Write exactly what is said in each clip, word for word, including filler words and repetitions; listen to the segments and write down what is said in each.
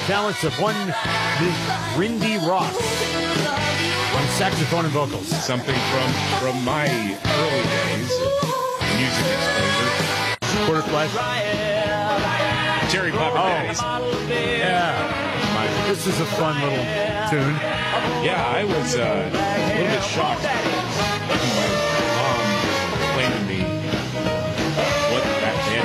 talents of one Miss Rindy Ross on saxophone and vocals. Something from from my early days of music exposure. Quarter flash. Cherry Pop Daddies. Yeah. My, this is a fun little tune. Yeah, I was uh, a little bit shocked when my mom explained to me what that band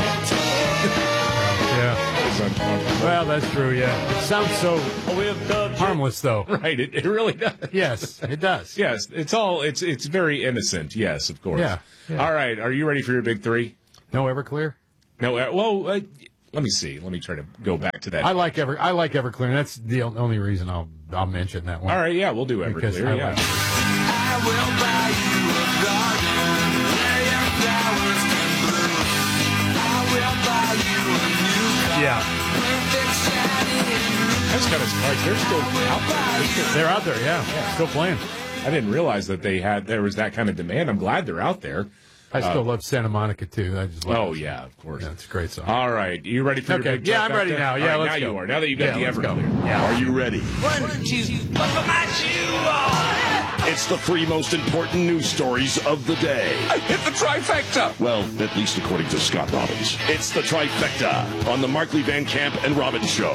name Yeah. was uncomfortable. Well, that's true, yeah. It sounds so harmless, though. Right, it, it really does. Yes, it does. Yes, it's all, it's it's very innocent, yes, of course. Yeah, yeah. All right, are you ready for your big three? No Everclear? No, uh, well, uh, let me see. Let me try to go back to that. I like Ever. I like Everclear. And that's the o- only reason I'll I'll mention that one. All right, yeah, we'll do Because Everclear, I yeah. like it. I will buy you a garden where your flowers can bloom. I will buy you a new car. Yeah, Perfect shining. That's kind of surprised. They're still out there. They're still- they're out there. Yeah, still playing. I didn't realize that they had there was that kind of demand. I'm glad they're out there. I still love Santa Monica too. I just love Oh it. yeah, of course. Yeah, it's a great song. All right, you ready for Okay, your big yeah, I'm trifecta? ready now. All Yeah, right, let's now go. you are. Now that you got Yeah, the let's go. Everclear. Yeah. Are you ready? One, two, put my shoe on. It's the three most important news stories of the day. I hit the trifecta. Well, at least according to Scott Robbins. It's the trifecta on the Markley Van Camp and Robbins Show.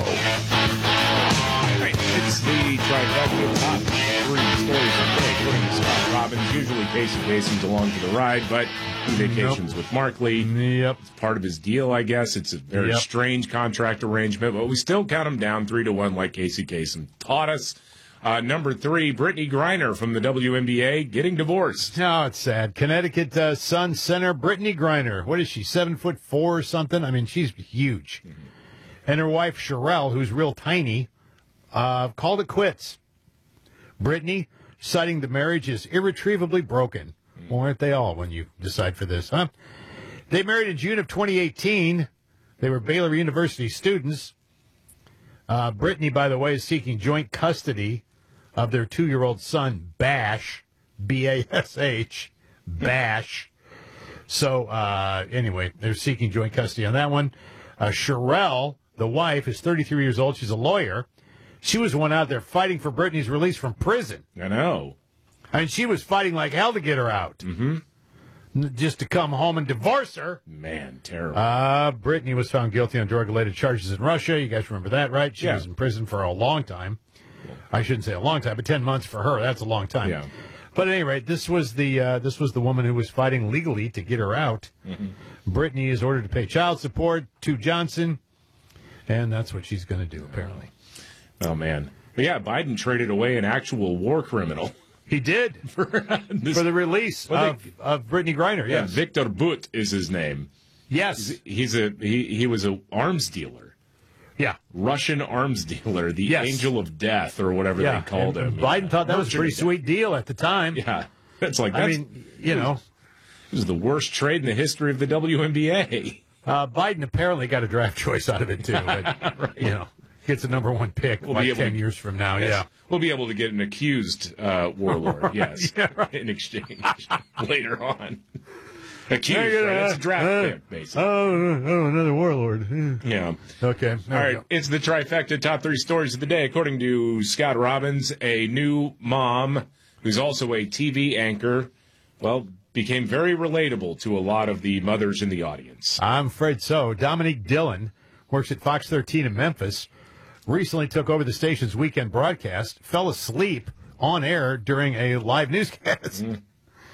Right. It's the trifecta top three stories of the day, according to Scott Robbins. Usually Casey Kasem's along for the ride, but he vacations with Markley. Yep. It's part of his deal, I guess. It's a very Yep. strange contract arrangement, but we still count him down three to one like Casey Kasem taught us. Uh, number three, Brittany Griner from the W N B A getting divorced. No, it's sad. Connecticut uh, Sun center Brittany Griner. What is she? Seven foot four or something? I mean, she's huge. Mm-hmm. And her wife Sherelle, who's real tiny, uh, called it quits. Brittany citing the marriage is irretrievably broken. Mm-hmm. Well, aren't they all when you decide for this, huh? They married in June of twenty eighteen. They were Baylor University students. Uh, Brittany, by the way, is seeking joint custody of their two-year-old son, Bash, B A S H, Bash. So, uh, anyway, they're seeking joint custody on that one. Uh, Sherelle, the wife, is thirty-three years old. She's a lawyer. She was the one out there fighting for Brittany's release from prison. I know. I mean, she was fighting like hell to get her out. Mm-hmm. Just to come home and divorce her. Man, terrible. Uh, Brittany was found guilty on drug-related charges in Russia. You guys remember that, right? She Yeah. was in prison for a long time. I shouldn't say a long time, but ten months for her. That's a long time. Yeah. But at any rate, this was the uh, this was the woman who was fighting legally to get her out. Mm-hmm. Brittany is ordered to pay child support to Johnson, and that's what she's going to do, apparently. Oh, man. But yeah, Biden traded away an actual war criminal. He did for, this, for the release well, of, they, of Brittany Griner. Yeah, Yes, Victor Butt is his name. yes, He's, he's a he he was a arms dealer, yeah, Russian arms dealer, the Yes. Angel of Death or whatever yeah. they called And him. Biden yeah. ththat's was a pretty Merchant of sweet deal at the time. Death. Yeah, that's like I that's, mean, you know, it was the worst trade in the history of the W N B A. uh, Biden apparently got a draft choice out of it too. But, Right. You know, gets a number one pick We'll like be able ten to- years from now. Yes. Yeah. We'll be able to get an accused uh, warlord, yes, Yeah, right. in exchange later on. Accused, Yeah, right? yeah, That's a draft uh, pick, basically. Oh, oh, another warlord. Yeah. Okay. All there we right, go. it's the trifecta top three stories of the day. According to Scott Robbins, a new mom who's also a T V anchor, well, became very relatable to a lot of the mothers in the audience. I'm afraid so. Dominique Dillon works at Fox thirteen in Memphis. Recently took over the station's weekend broadcast, fell asleep on air during a live newscast, mm.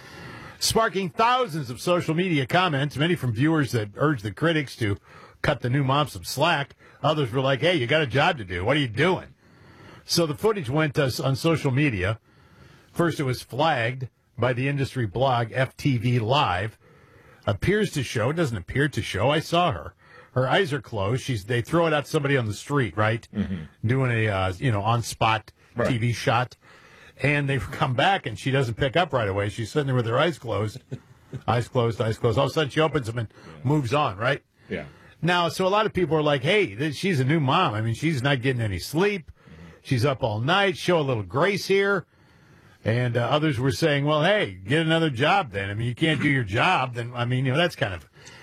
sparking thousands of social media comments, many from viewers that urged the critics to cut the new mom some slack. Others were like, hey, you got a job to do. What are you doing? So the footage went uh, on social media. First, it was flagged by the industry blog F T V Live. Appears to show, doesn't appear to show. I saw her. Her eyes are closed. She's they throw it at somebody on the street, right? Mm-hmm. Doing a uh, you know on spot right. T V shot, and they come back and she doesn't pick up right away. She's sitting there with her eyes closed, eyes closed, eyes closed. All of a sudden she opens them and yeah. moves on, right? Yeah. Now, so a lot of people are like, "Hey, this, she's a new mom. I mean, she's not getting any sleep. She's up all night. Show a little grace here." And uh, others were saying, "Well, hey, get another job then. I mean, you can't do your job. Then I mean, you know, that's kind of."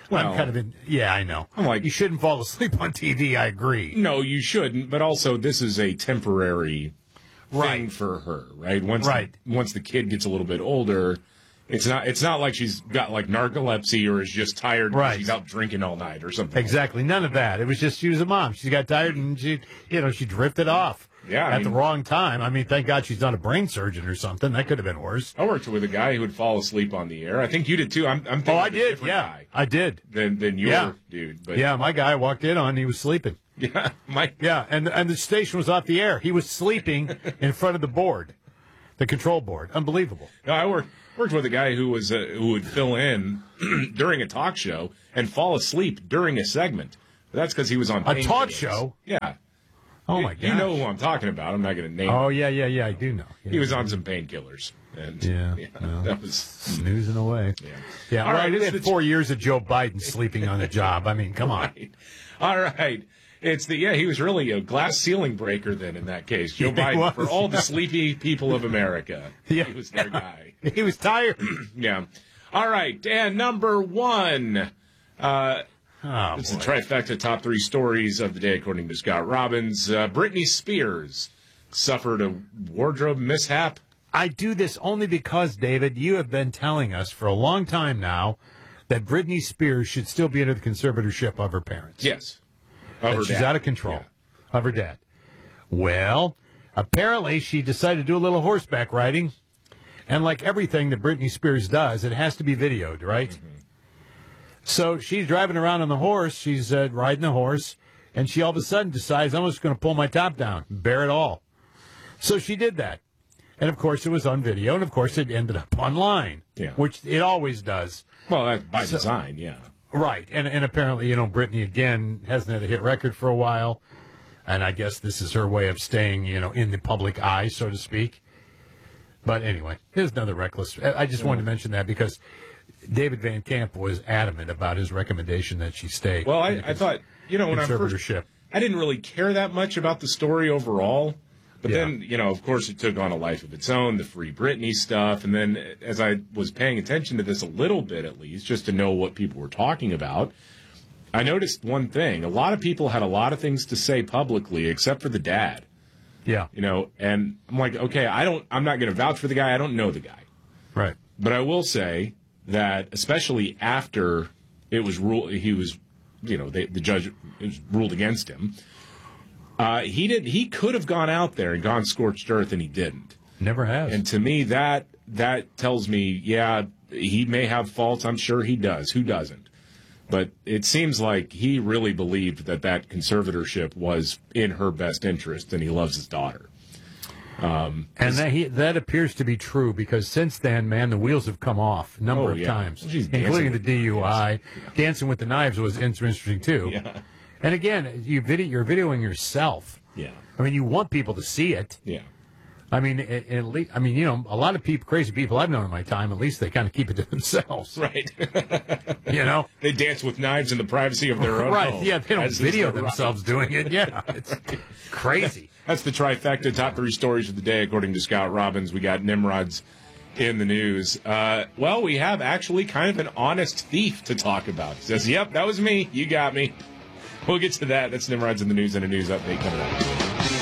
Well, I'm kind of in. Yeah, I know. I'm like- you shouldn't fall asleep on T V. I agree. No, you shouldn't. But also, this is a temporary thing Right. for her, right? Once Right. The, once the kid gets a little bit older, it's not. It's not like she's got like narcolepsy or is just tired. 'cause Right. She's out drinking all night or something. Exactly. None of that. It was just she was a mom. She got tired and she, you know, she drifted off. Yeah, I At the mean- wrong time. I mean, thank God she's not a brain surgeon or something. That could have been worse. I worked with a guy who would fall asleep on the air. I think you did too. I'm. I'm thinking Oh, I of a did. different Yeah, guy I did. than than your Yeah. dude. But Yeah, my guy walked in on. He was sleeping. yeah, my Yeah, and and the station was off the air. He was sleeping in front of the board, the control board. Unbelievable. No, I worked worked with a guy who was uh, who would fill in during a talk show and fall asleep during a segment. But that's because he was on A talk painkillers. show? Yeah. Oh You- my god. You know who I'm talking about. I'm not going to name. Oh him. yeah, yeah, yeah. I do know. Yeah. He was on some painkillers, and Yeah, no. that was snoozing away. yeah. Yeah. All All right, right. it's We had the- four years of Joe Biden sleeping on the job. I mean, come on. Right. All right. It's the yeah. He was really a glass ceiling breaker then. In that case, Joe Yeah, he Biden was, for all the yeah. sleepy people of America. Yeah. He was their guy. He was tired. Yeah. All right. And number one. Uh, Oh, It's the boy. trifecta top three stories of the day, according to Scott Robbins. Uh, Britney Spears suffered a wardrobe mishap. I do this only because, David, you have been telling us for a long time now that Britney Spears should still be under the conservatorship of her parents. Yes. Of That her she's dad. out of control of her dad. Well, apparently she decided to do a little horseback riding. And like everything that Britney Spears does, it has to be videoed, right? Mm-hmm. So she's driving around on the horse. She's uh, riding the horse. And she all of a sudden decides, I'm just going to pull my top down, bare it all. So she did that. And, of course, it was on video. And, of course, it ended up online, Yeah. which it always does. Well, that's by design, yeah. Right. And and apparently, you know, Britney, again, hasn't had a hit record for a while. And I guess this is her way of staying, you know, in the public eye, so to speak. But anyway, here's another reckless. I I just wanted to mention that because David Van Camp was adamant about his recommendation that she stay. Well, in I, the I thought, you know, when I first, conservatorship. I didn't really care that much about the story overall. But Yeah. then, you know, of course, it took on a life of its own, the Free Britney stuff. And then as I was paying attention to this a little bit, at least, just to know what people were talking about, I noticed one thing. A lot of people had a lot of things to say publicly, except for the dad. Yeah. You know, and I'm like, okay, I don't, I'm not going to vouch for the guy. I don't know the guy. Right. But I will say that, especially after it was ruled, he was, you know, they, the judge was ruled against him. Uh, he did. He could have gone out there and gone scorched earth, and he didn't. Never has. And to me, that that tells me, yeah, he may have faults. I'm sure he does. Who doesn't? But it seems like he really believed that that conservatorship was in her best interest, and he loves his daughter. And that he, that appears to be true because since then, man, the wheels have come off a number Oh, of yeah. times, Well, she's dancing including the with- D U I. Dancing with the Knives was interesting too. Yeah. And again, you video, you're videoing yourself. Yeah. I mean, you want people to see it. Yeah. I mean, at, at least, I mean, you know, a lot of people, crazy people I've known in my time, at least they kind of keep it to themselves. Right. You know, They dance with knives in the privacy of their own right? home. Yeah, they don't As is video the right. themselves doing it. Yeah, it's crazy. That's the trifecta top three stories of the day, according to Scott Robbins. We got Nimrod's in the news. Uh, well, we have actually kind of an honest thief to talk about. He says, yep, that was me. You got me. We'll get to that. That's Nimrod's in the news and a news update coming up.